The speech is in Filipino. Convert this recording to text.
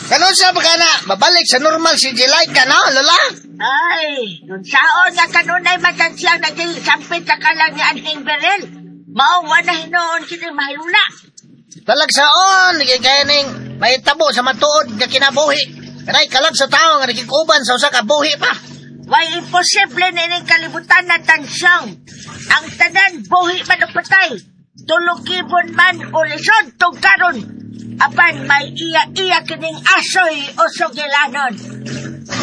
Kanon siya ba na? Mabalik sa normal si Jelika, no, Lola? Ay, nun saon nga kanunay matang siyang naging sampit sa kalang ni Anhing Berel. Mauwa na hinoon kini mahiluna. Talagsaon, kaya ning may tabo sa matuod nga kinabuhi. Kanay kalag sa tao nga nakikuban sa usa ka buhi pa. Way imposible na ining kalibutan na tansyong. Ang tanan buhi man o patay. Tulukibon man o lisod tong karon. Apan may iya-iya kining asoy o sugilanon.